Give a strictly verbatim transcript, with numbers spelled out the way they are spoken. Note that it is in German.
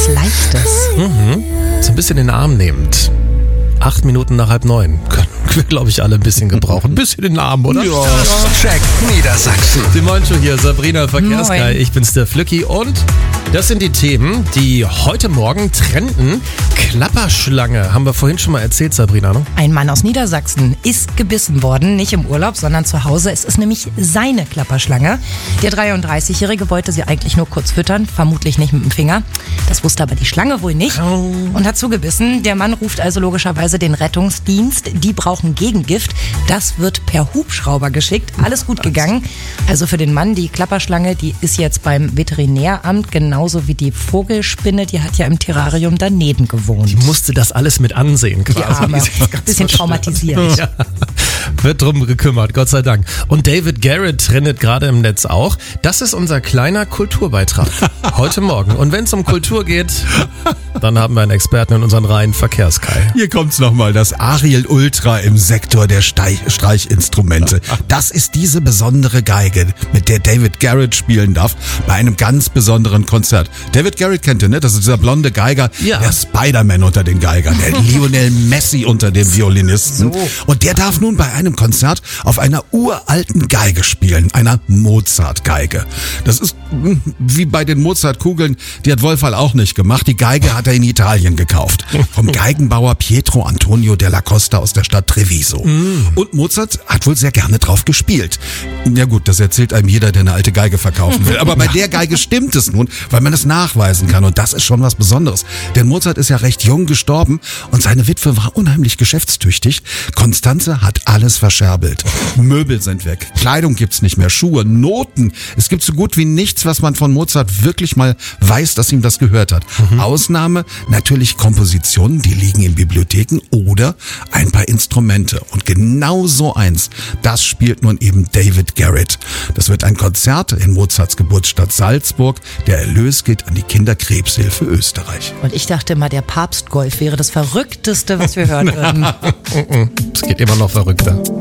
was Leichtes. Mhm. So ein bisschen in den Arm nehmend. Acht Minuten nach halb neun. Können wir, glaube ich, alle ein bisschen gebrauchen. Ein bisschen in den Arm, oder? Ja. Check Niedersachsen. Die Moncho hier, Sabrina Verkehrsguy. Ich bin's, der Flücki. Und das sind die Themen, die heute Morgen trenden. Klapperschlange, haben wir vorhin schon mal erzählt, Sabrina, ne? Ein Mann aus Niedersachsen ist gebissen worden, nicht im Urlaub, sondern zu Hause. Es ist nämlich seine Klapperschlange. Der dreiunddreißigjährige wollte sie eigentlich nur kurz füttern, vermutlich nicht mit dem Finger. Das wusste aber die Schlange wohl nicht und hat zugebissen. Der Mann ruft also logischerweise den Rettungsdienst. Die brauchen Gegengift. Das wird per Hubschrauber geschickt. Alles gut gegangen. Also für den Mann, die Klapperschlange, die ist jetzt beim Veterinäramt, genauso wie die Vogelspinne, die hat ja im Terrarium daneben gewohnt. Die musste das alles mit ansehen quasi. Die Arme, ein bisschen traumatisiert. Ja. Wird drum gekümmert, Gott sei Dank. Und David Garrett trendet gerade im Netz auch. Das ist unser kleiner Kulturbeitrag heute Morgen. Und wenn es um Kultur geht, dann haben wir einen Experten in unseren Reihen, Verkehrsguy. Hier kommt's nochmal, das Ariel Ultra im Sektor der Steich- Streichinstrumente. Das ist diese besondere Geige, mit der David Garrett spielen darf, bei einem ganz besonderen Konzert. David Garrett kennt ihr, ne? Das ist dieser blonde Geiger, Ja. der Spider-Man unter den Geigern, der Lionel Messi unter den Violinisten. So. Und der darf nun bei einem Konzert auf einer uralten Geige spielen, einer Mozart-Geige. Das ist hm, wie bei den Mozart-Kugeln, die hat Wolfall auch nicht gemacht. Die Geige hat er in Italien gekauft. Vom Geigenbauer Pietro Antonio della Costa aus der Stadt Treviso. Mm. Und Mozart hat wohl sehr gerne drauf gespielt. Ja gut, das erzählt einem jeder, der eine alte Geige verkaufen will. Aber bei der Geige stimmt es nun, weil man es nachweisen kann. Und das ist schon was Besonderes. Denn Mozart ist ja recht jung gestorben und seine Witwe war unheimlich geschäftstüchtig. Konstanze hat alles verscherbelt. Möbel sind weg, Kleidung gibt's nicht mehr, Schuhe, Noten. Es gibt so gut wie nichts, was man von Mozart wirklich mal weiß, dass ihm das gehört hat. Mhm. Ausnahme natürlich Kompositionen, die liegen in Bibliotheken oder ein paar Instrumente. Und genau so eins, das spielt nun eben David Garrett. Das wird ein Konzert in Mozarts Geburtsstadt Salzburg. Der Erlös geht an die Kinderkrebshilfe Österreich. Und ich dachte immer, der Papstgolf wäre das Verrückteste, was wir hören würden. Es geht immer noch verrückter.